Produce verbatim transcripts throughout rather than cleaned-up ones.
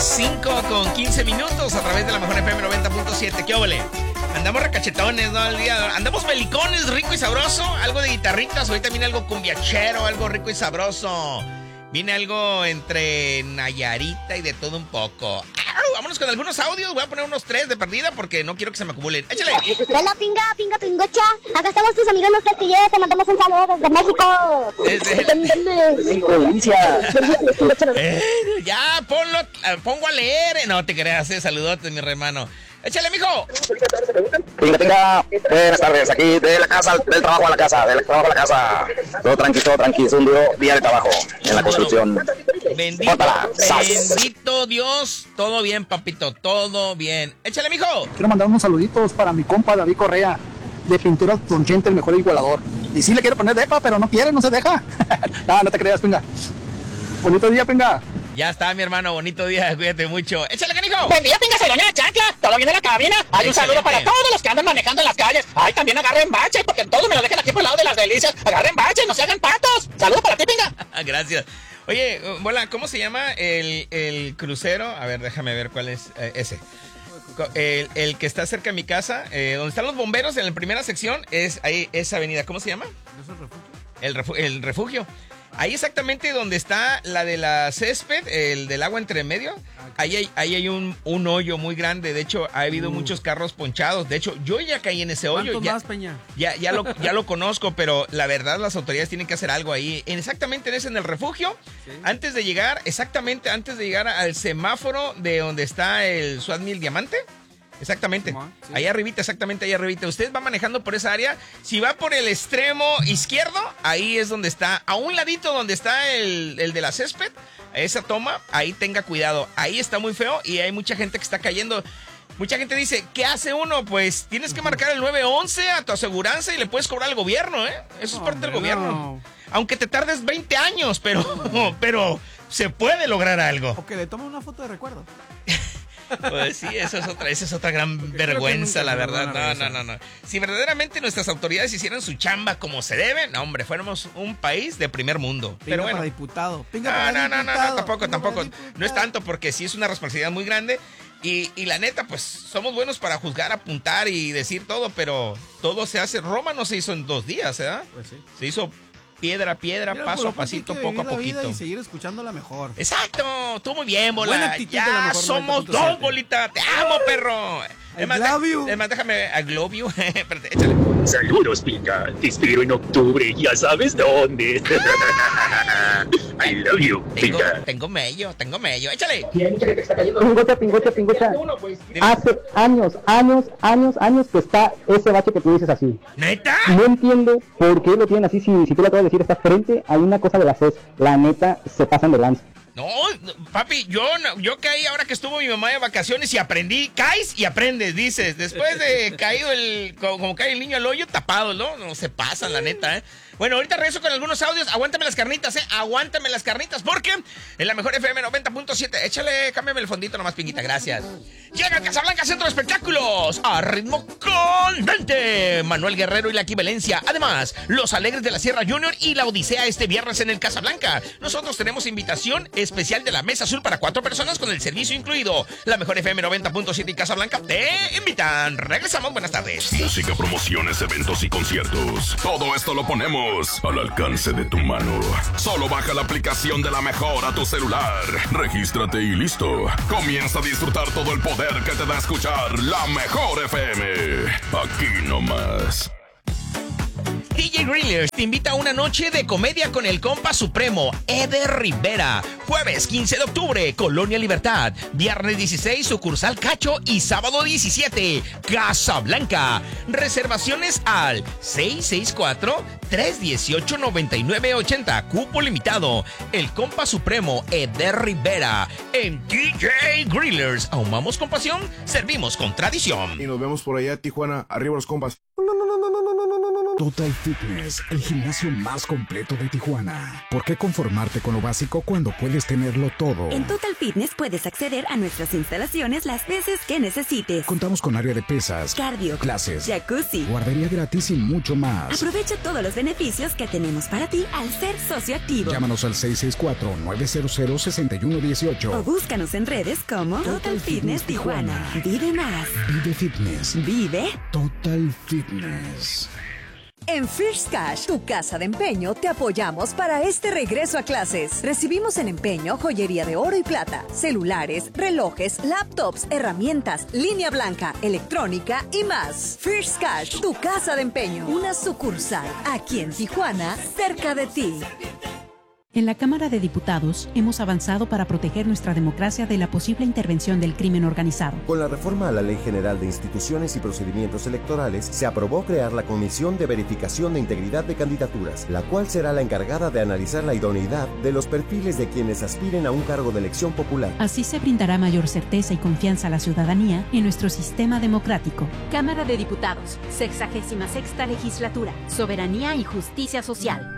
cinco con quince minutos a través de la mejor F M noventa punto siete. ¿Qué óvole? Andamos recachetones, ¿no? El día, andamos belicones, rico y sabroso. Algo de guitarritas, ahorita viene algo cumbiachero, algo rico y sabroso. Viene algo entre Nayarita y de todo un poco. ¡Au! Vámonos con algunos audios. Voy a poner unos tres de perdida porque no quiero que se me acumulen. ¡Échale! Hola, pinga, pinga, pingocha. Acá estamos tus amigos los castillos. Te mandamos un saludo desde México. Desde provincia. eh, ya, ponlo, pongo a leer. No te creas, eh, saludotes, mi hermano. ¡Échale, mijo! Pinga, pinga, buenas tardes, aquí de la casa, del trabajo a la casa, del trabajo a la casa. Todo tranqui, todo tranqui, es un duro día de trabajo en la construcción. Bendito, Pótala, bendito Dios, todo bien, papito, todo bien. ¡Échale, mijo! Quiero mandar unos saluditos para mi compa David Correa, de Pinturas Don Chente, el mejor igualador. Y sí le quiero poner depa, pero no quiere, no se deja. No, no te creas, pinga. Bonito día, pinga. Ya está, mi hermano, bonito día, cuídate mucho. ¡Échale, canijo! Buen día, pinga, Celonia, chancla. ¿Todo bien en la cabina? Hay un saludo para todos los que andan manejando en las calles. Ay, también agarren bache, porque todos me lo dejan aquí por el lado de las delicias. Agarren bache, no se hagan patos. Saludos para ti, pinga. Gracias. Oye, Bola, ¿cómo se llama el, el crucero? A ver, déjame ver cuál es eh, ese. El, el que está cerca de mi casa, eh, donde están los bomberos en la primera sección, es ahí, esa avenida. ¿Cómo se llama? ¿Es el refugio? El, refu el refugio. Ahí exactamente donde está la de la césped, el del agua entre medio, ahí hay, ahí hay un, un hoyo muy grande. De hecho, ha habido uh. muchos carros ponchados. De hecho, yo ya caí en ese hoyo. ¿Cuántos ya, más, Peña? Ya, ya, lo, ya lo conozco, pero la verdad las autoridades tienen que hacer algo ahí. En, exactamente en ese, en el refugio, ¿sí? Antes de llegar, exactamente antes de llegar al semáforo de donde está el SWAT Mil Diamante. Exactamente, sí. Ahí arribita, exactamente ahí arribita. Usted va manejando por esa área. Si va por el extremo izquierdo, ahí es donde está, a un ladito donde está el, el de la césped, esa toma, ahí tenga cuidado. Ahí está muy feo y hay mucha gente que está cayendo. Mucha gente dice, ¿qué hace uno? Pues tienes que marcar el nueve once a tu aseguranza y le puedes cobrar al gobierno, ¿eh? Eso es parte del gobierno. Aunque te tardes veinte años, pero, pero se puede lograr algo. O que le tome una foto de recuerdo. Pues sí, eso es otra, esa es otra gran Porque vergüenza, la verdad. No, no, no, no. Si verdaderamente nuestras autoridades hicieran su chamba como se debe, no, hombre, fuéramos un país de primer mundo. Pinga Pero bueno. Para diputado. Pinga no, para no, diputado. no, no, no, tampoco, Pinga tampoco. No es tanto porque sí es una responsabilidad muy grande. Y, y la neta, pues somos buenos para juzgar, apuntar y decir todo, pero todo se hace. Roma no se hizo en dos días, ¿verdad? Pues sí. Se hizo piedra a piedra, Mira, paso a pasito, poco a poquito. Y seguir escuchándola mejor. Exacto, tú muy bien, Bola. Ya somos dos, Bolita. Te amo, perro. I love you. Además, déjame, I love you. Espérate, échale. Saludos, Pinga. Te espero en octubre, ya sabes dónde. I love you, tengo, Pinga. Tengo mello, tengo mello. Échale. Pingocha, pingocha, pingocha. Hace años, años, años, años que está ese bache que tú dices así. ¿Neta? No entiendo por qué lo tienen así. Si, si tú lo acabas de decir, estás frente a una cosa de la C E S. La neta, se pasan de lanza. No, papi, yo, yo caí ahora que estuvo mi mamá de vacaciones y aprendí. Caes y aprendes, dices. Después de caído el, como, como cae el niño al hoyo, tapado, ¿no? No se pasan, la neta, ¿eh? Bueno, ahorita regreso con algunos audios. Aguántame las carnitas, ¿eh? Aguántame las carnitas, porque en la mejor F M noventa punto siete. Échale, cámbiame el fondito nomás, Pinguita, gracias. Llega Casablanca Centro de Espectáculos a ritmo candente. Manuel Guerrero y la Equivalencia. Además, Los Alegres de la Sierra Junior y la Odisea este viernes en el Casablanca. Nosotros tenemos invitación especial de la Mesa Azul para cuatro personas con el servicio incluido. La mejor F M noventa punto siete y Casablanca te invitan. Regresamos, buenas tardes. Música, promociones, eventos y conciertos. Todo esto lo ponemos al alcance de tu mano. Solo baja la aplicación de La Mejor a tu celular. Regístrate y listo. Comienza a disfrutar todo el poder que te da escuchar La Mejor F M. Aquí nomás. D J Grillers te invita a una noche de comedia con el compa supremo, Eder Rivera. Jueves quince de octubre, Colonia Libertad. Viernes dieciséis, sucursal Cacho. Y sábado diecisiete, Casablanca. Reservaciones al seis seis cuatro, tres uno ocho, nueve nueve ocho cero. Cupo limitado. El compa supremo, Eder Rivera. En D J Grillers. Ahumamos con pasión, servimos con tradición. Y nos vemos por allá, Tijuana. Arriba los compas. No, no, no, no, no, no, no, no, no. Total Fitness, el gimnasio más completo de Tijuana. ¿Por qué conformarte con lo básico cuando puedes tenerlo todo? En Total Fitness puedes acceder a nuestras instalaciones las veces que necesites. Contamos con área de pesas, cardio, clases, jacuzzi, guardería gratis y mucho más. Aprovecha todos los beneficios que tenemos para ti al ser socio activo. Llámanos al seis seis cuatro, nueve cero cero, seis uno uno ocho o búscanos en redes como Total, Total Fitness, Fitness Tijuana. Tijuana. Vive más. Vive Fitness. Vive Total Fitness. En First Cash, tu casa de empeño, te apoyamos para este regreso a clases. Recibimos en empeño joyería de oro y plata, celulares, relojes, laptops, herramientas, línea blanca, electrónica y más. First Cash, tu casa de empeño, una sucursal aquí en Tijuana, cerca de ti. En la Cámara de Diputados hemos avanzado para proteger nuestra democracia de la posible intervención del crimen organizado. Con la reforma a la Ley General de Instituciones y Procedimientos Electorales, se aprobó crear la Comisión de Verificación de Integridad de Candidaturas, la cual será la encargada de analizar la idoneidad de los perfiles de quienes aspiren a un cargo de elección popular. Así se brindará mayor certeza y confianza a la ciudadanía en nuestro sistema democrático. Cámara de Diputados, sexagésima sexta legislatura, Soberanía y Justicia Social.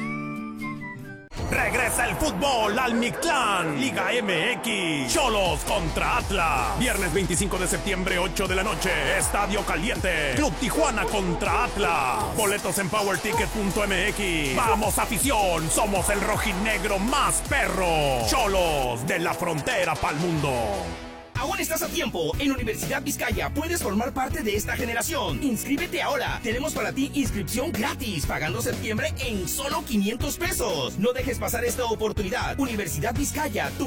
Regresa el fútbol al Mictlán, Liga M X, Xolos contra Atlas. Viernes veinticinco de septiembre, ocho de la noche, Estadio Caliente, Club Tijuana contra Atlas. Boletos en power ticket punto m x. Vamos afición, somos el rojinegro más perro. Xolos, de la frontera pa'l mundo. Aún estás a tiempo. En Universidad Vizcaya puedes formar parte de esta generación. Inscríbete ahora. Tenemos para ti inscripción gratis, pagando septiembre en solo quinientos pesos. No dejes pasar esta oportunidad. Universidad Vizcaya, tu